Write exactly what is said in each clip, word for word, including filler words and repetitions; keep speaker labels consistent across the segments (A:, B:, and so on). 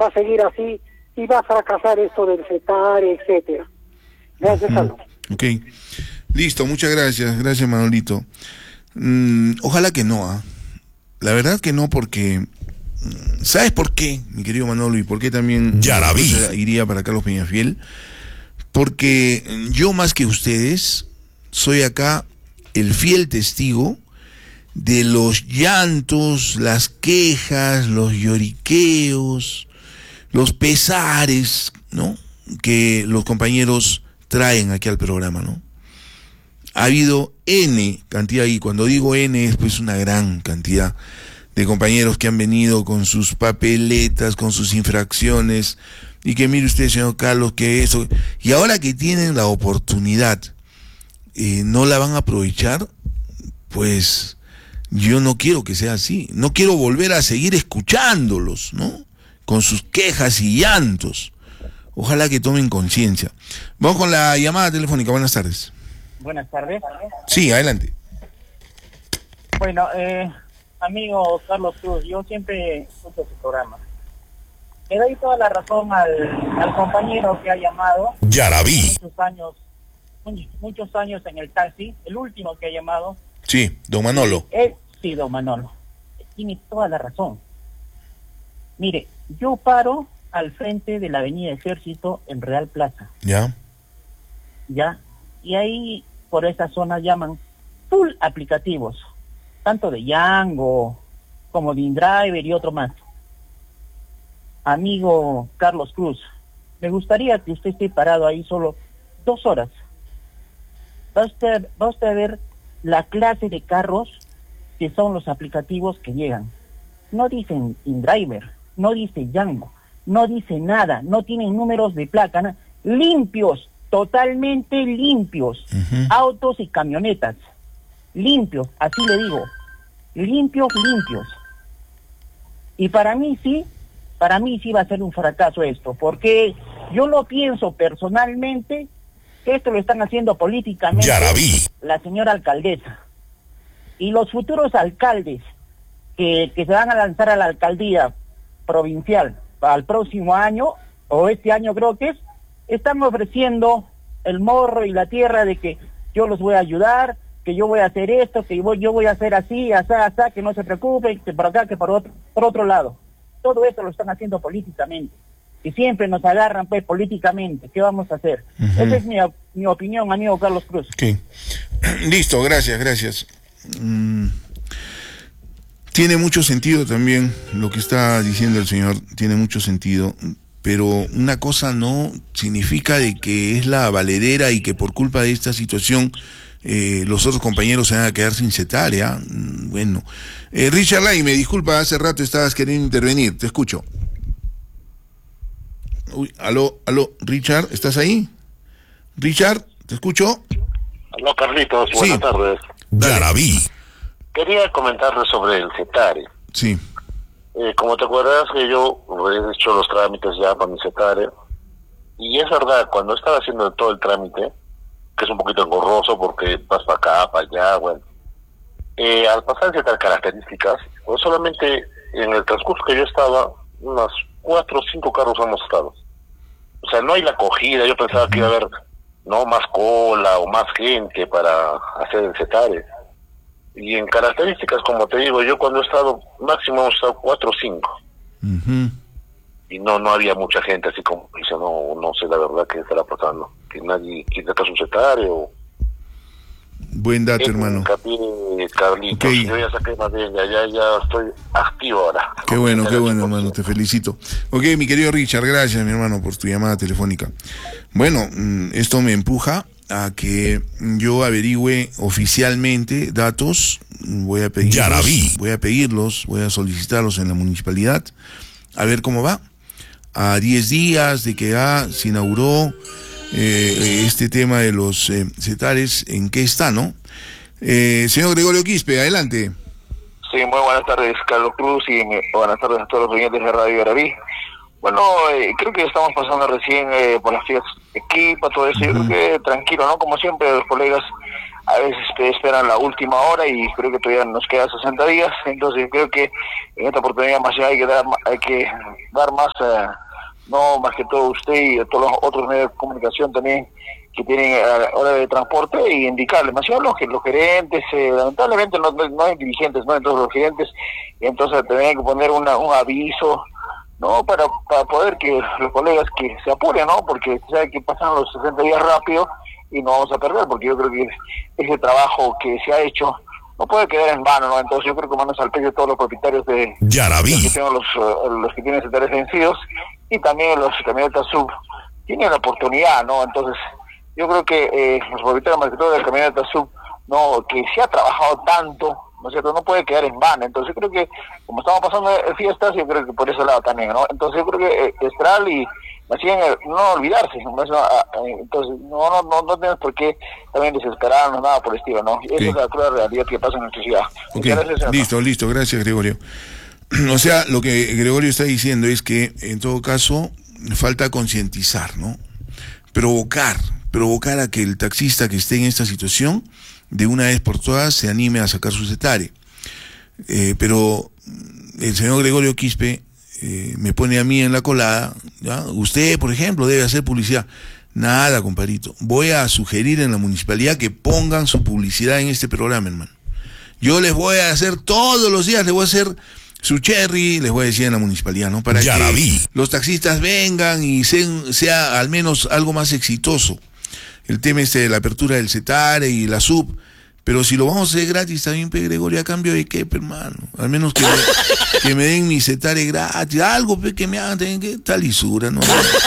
A: va a seguir así y va a fracasar esto del CETARE, etcétera. Gracias,
B: uh-huh.
A: Carlos.
B: Ok, listo, muchas gracias, gracias Manolito. Mm, ojalá que no, ¿ah? La verdad que no, porque ¿sabes por qué, mi querido Manolo? Y por qué también
C: ya la vi.
B: Iría para Carlos Peñafiel. Porque yo más que ustedes soy acá el fiel testigo de los llantos, las quejas, los lloriqueos, los pesares, ¿no?, que los compañeros traen aquí al programa, ¿no? Ha habido N cantidad, y cuando digo N es pues una gran cantidad de compañeros que han venido con sus papeletas, con sus infracciones, y que mire usted, señor Carlos, que eso, y ahora que tienen la oportunidad, eh, no la van a aprovechar. Pues yo no quiero que sea así, no quiero volver a seguir escuchándolos, ¿no?, con sus quejas y llantos. Ojalá que tomen conciencia. Vamos con la llamada telefónica. Buenas tardes.
D: Buenas tardes.
B: Sí, adelante.
D: Bueno, eh, amigo Carlos Cruz, yo siempre escucho su programa. Le doy toda la razón al, al compañero que ha llamado.
C: Ya la vi.
D: Muchos años, muchos años en el taxi, el último que ha llamado.
B: Sí, don Manolo.
D: Él, sí, don Manolo. Tiene toda la razón. Mire, yo paro al frente de la Avenida Ejército en Real Plaza.
B: Ya.
D: Ya. Y ahí, por esa zona, llaman full aplicativos. Tanto de Yango, como de InDriver y otro más. Amigo Carlos Cruz, me gustaría que usted esté parado ahí solo dos horas. Va usted, va usted a ver la clase de carros que son los aplicativos que llegan. No dicen InDriver, no dice Yango, no dice nada, no tienen números de placa, na- limpios, totalmente limpios, uh-huh. Autos y camionetas, limpios, así le digo, limpios, limpios. Y para mí sí, para mí sí va a ser un fracaso esto, porque yo lo pienso personalmente, que esto lo están haciendo políticamente.
C: Ya la vi.
D: La señora alcaldesa y los futuros alcaldes que, que se van a lanzar a la alcaldía provincial para el próximo año, o este año creo que es, están ofreciendo el morro y la tierra de que yo los voy a ayudar, que yo voy a hacer esto, que yo voy, yo voy a hacer así, así, así, que no se preocupen, que por acá, que por otro, por otro lado. Todo eso lo están haciendo políticamente. Y siempre nos agarran pues políticamente. ¿Qué vamos a hacer? Uh-huh. Esa es mi, mi opinión, amigo Carlos Cruz.
B: Okay. Listo, gracias, gracias. Mm. Tiene mucho sentido también lo que está diciendo el señor, tiene mucho sentido, pero una cosa no significa de que es la valedera y que por culpa de esta situación eh, los otros compañeros se van a quedar sin CETARE, ¿eh? Bueno, eh, Richard Lai, me disculpa, hace rato estabas queriendo intervenir, te escucho. Uy, aló, aló, Richard, ¿estás ahí? Richard, ¿te escucho?
E: Aló, Carlitos, buenas
B: sí.
E: tardes.
C: Ya la vi.
E: Quería comentarle sobre el CETARE.
B: Sí.
E: Eh, como te acuerdas que yo he hecho los trámites ya para mi CETARE, y es verdad, cuando estaba haciendo todo el trámite, que es un poquito engorroso porque vas para acá, para allá, bueno, eh, al pasar ciertas características, pues solamente en el transcurso que yo estaba, unas cuatro o cinco carros han mostrado. O sea, no hay la acogida, yo pensaba uh-huh. que iba a haber no más cola o más gente para hacer el CETARE. Y en características, como te digo, yo cuando he estado, máximo hemos estado cuatro o cinco. Uh-huh. Y no no había mucha gente, así como dice, no no sé la verdad qué estará pasando. Que nadie quiere sacar su CETARE o...
B: Buen dato, hermano.
E: Hincapié, Carlitos. Okay. Yo ya saqué más bien, ya, ya, ya estoy activo ahora.
B: Qué bueno, qué bueno, hermano, te felicito. Ok, mi querido Richard, gracias, mi hermano, por tu llamada telefónica. Bueno, esto me empuja a que yo averigüe oficialmente datos, voy a pedirlos,
C: ya la vi.
B: voy a pedirlos, voy a solicitarlos en la municipalidad, a ver cómo va. A diez días de que ya se inauguró eh, este tema de los eh, CETARES, ¿en qué está, no? Eh, señor Gregorio Quispe, adelante.
E: Sí, muy buenas tardes, Carlos Cruz, y buenas tardes a todos los oyentes de Radio Garaví. Bueno, eh, creo que estamos pasando recién eh, por las fiestas de equipa, todo eso. Uh-huh. Yo creo que tranquilo, ¿no? Como siempre, los colegas
C: a veces esperan la última hora y creo que todavía nos quedan sesenta días, entonces creo que en esta oportunidad más allá hay que dar, hay que dar más, eh, no más que todo usted y todos los otros medios de comunicación también que tienen hora de transporte y indicarle, más allá los, los gerentes, eh, lamentablemente no, no hay dirigentes, no entonces los gerentes, entonces tendrían que poner una, un aviso, no para, para poder que los colegas que se apuren, ¿no? Porque sabe que pasan los sesenta días rápido y no vamos a perder, porque yo creo que ese trabajo que se ha hecho no puede quedar en vano, ¿no? Entonces yo creo que manos al pecho de todos los propietarios de
F: Yaraví,
C: los que tienen los, uh, los que tienen sectores vencidos y también los camionetas sub tienen la oportunidad, ¿no? Entonces yo creo que eh, los propietarios más que todo del camioneta sub, no, que se ha trabajado tanto, ¿no es cierto? No puede quedar en vano. Entonces yo creo que como estamos pasando fiestas, yo creo que por ese lado también, ¿no? Entonces yo creo que eh, Estral y más bien no olvidarse, ¿no? Entonces no no no, no tenemos por qué también desesperarnos, nada por el estilo, ¿no?
B: Okay.
C: Esa es la cruda realidad que pasa en nuestra ciudad.
B: Okay. Gracias, listo, listo, gracias Gregorio. O sea, lo que Gregorio está diciendo es que en todo caso falta concientizar, ¿no? Provocar, provocar a que el taxista que esté en esta situación de una vez por todas se anime a sacar su cetare. Eh, pero el señor Gregorio Quispe eh, me pone a mí en la colada, ¿ya? Usted, por ejemplo, debe hacer publicidad. Nada, compadrito. Voy a sugerir en la municipalidad que pongan su publicidad en este programa, hermano. Yo les voy a hacer todos los días, les voy a hacer su cherry, les voy a decir en la municipalidad, ¿no? Para
F: ya
B: que los taxistas vengan y sean, sea al menos algo más exitoso. El tema este de la apertura del cetare y la sub, pero si lo vamos a hacer gratis también, pe, Gregorio, ¿a cambio de qué, pe, hermano? Al menos que me, que me den mi cetare gratis, algo, pe, que me hagan, que tal lisura, ¿no?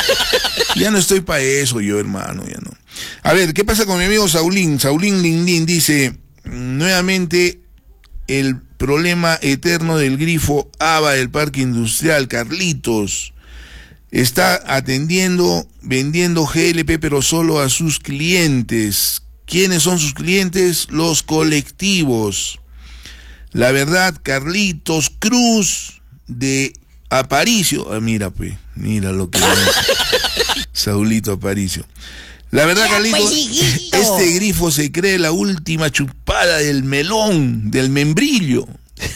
B: Ya no estoy para eso yo, hermano, ya no. A ver, ¿qué pasa con mi amigo Saulín? Saulín Lindín dice, nuevamente, el problema eterno del grifo ABA del Parque Industrial, Carlitos. Está atendiendo, vendiendo G L P, pero solo a sus clientes. ¿Quiénes son sus clientes? Los colectivos. La verdad, Carlitos Cruz de Aparicio. Ah, mira, pues, mira lo que dice Saulito Aparicio. La verdad, Carlitos, este grifo se cree la última chupada del melón, del membrillo.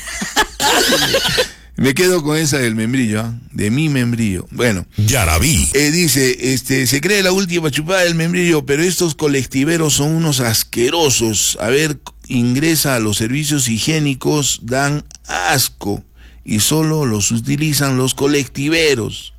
B: Me quedo con esa del membrillo, ¿eh? De mi membrillo. Bueno,
F: ya la vi.
B: Eh, dice, este, se cree la última chupada del membrillo, pero estos colectiveros son unos asquerosos. A ver, ingresa a los servicios higiénicos, dan asco y solo los utilizan los colectiveros.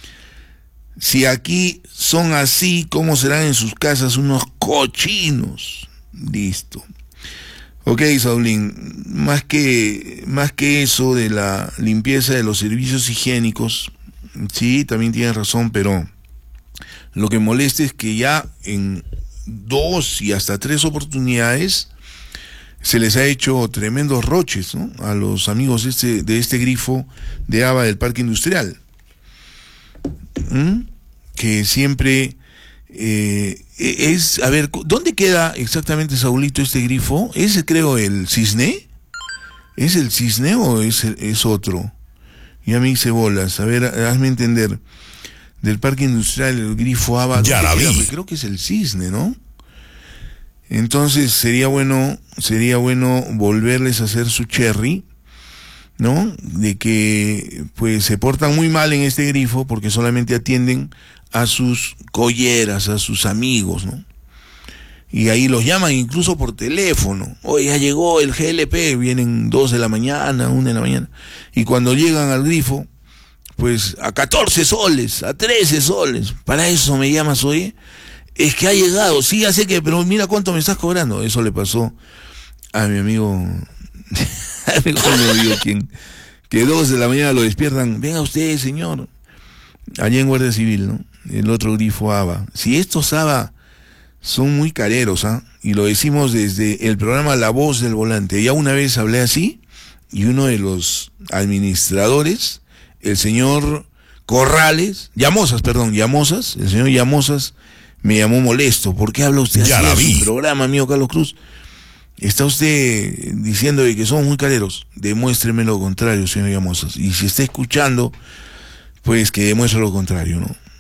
B: Si aquí son así, ¿cómo serán en sus casas unos cochinos? Listo. Ok, Saulín, más que, más que eso de la limpieza de los servicios higiénicos, sí, también tienes razón, pero lo que molesta es que ya en dos y hasta tres oportunidades se les ha hecho tremendos roches, ¿no?, a los amigos de este, de este grifo de ABA del Parque Industrial. ¿Mm? Que siempre... Eh, es, a ver, ¿dónde queda exactamente, Saulito, este grifo? ¿Es, creo, el Cisne? ¿Es el Cisne o es, es otro? Ya me hice bolas. A ver, hazme entender. Del Parque Industrial, el grifo ABA.
F: Ya la vi.
B: Queda? Creo que es el Cisne, ¿no? Entonces sería bueno, sería bueno volverles a hacer su cherry, ¿no? De que pues se portan muy mal en este grifo porque solamente atienden a sus colleras, a sus amigos, ¿no? Y ahí los llaman incluso por teléfono. Oye, ya llegó el G L P, vienen dos de la mañana, una de la mañana. Y cuando llegan al grifo, pues a catorce soles, a trece soles. Para eso me llamas, oye. Es que ha llegado, sí, ya sé que, pero mira cuánto me estás cobrando. Eso le pasó a mi amigo, mejor no digo quién, que dos de la mañana lo despiertan. Venga usted, señor. Allá en Guardia Civil, ¿no? El otro grifo ABA. Si estos ABA son muy careros, ¿ah? ¿eh? Y lo decimos desde el programa La Voz del Volante. Ya una vez hablé así, y uno de los administradores, el señor Corrales, Llamosas, perdón, Llamosas, el señor Llamosas, me llamó molesto. ¿Por qué habla usted
F: ya
B: así
F: en
B: su programa, amigo Carlos Cruz? ¿Está usted diciendo de que somos muy careros? Demuéstreme lo contrario, señor Llamosas. Y si está escuchando, pues que demuestre lo contrario, ¿no?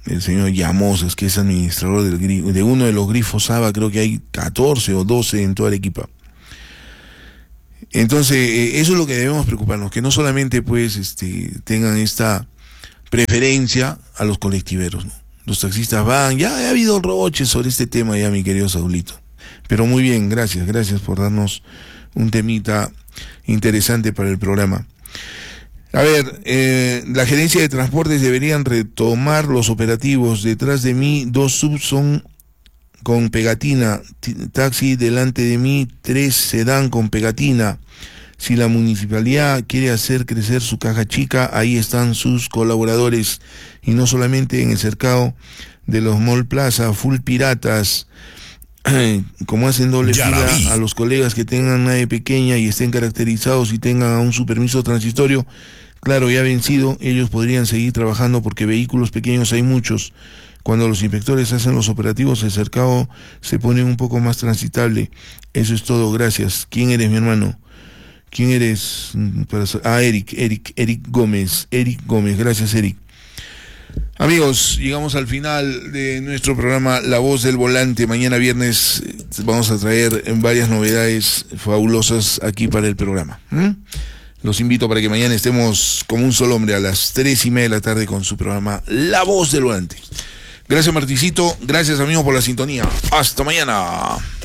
B: el señor Llamosas, que es administrador del grifo, de uno de los grifos Saba, creo que hay catorce o doce en toda Arequipa. Entonces, eh, eso es lo que debemos preocuparnos, que no solamente pues este tengan esta preferencia a los colectiveros, ¿no? Los taxistas van, ya ha habido roches sobre este tema ya, mi querido Saulito. Pero muy bien, gracias, gracias por darnos un temita interesante para el programa. A ver, eh, la gerencia de transportes deberían retomar los operativos. Detrás de mí, dos subs son con pegatina, taxi delante de mí, tres sedán con pegatina. Si la municipalidad quiere hacer crecer su caja chica, ahí están sus colaboradores, y no solamente en el cercado de los Mall Plaza, full piratas, como hacen doble fila a los colegas que tengan nave pequeña y estén caracterizados y tengan aún su permiso transitorio, claro, ya vencido, ellos podrían seguir trabajando porque vehículos pequeños hay muchos. Cuando los inspectores hacen los operativos, el cercado se pone un poco más transitable. Eso es todo, gracias. ¿Quién eres, mi hermano? ¿Quién eres? Ah, Eric, Eric, Eric Gómez, Eric Gómez, gracias, Eric. Amigos, llegamos al final de nuestro programa La Voz del Volante. Mañana viernes vamos a traer varias novedades fabulosas aquí para el programa. ¿Mm? Los invito para que mañana estemos como un solo hombre a las tres y media de la tarde con su programa La Voz del Volante. Gracias, Marticito. Gracias, amigos, por la sintonía. Hasta mañana.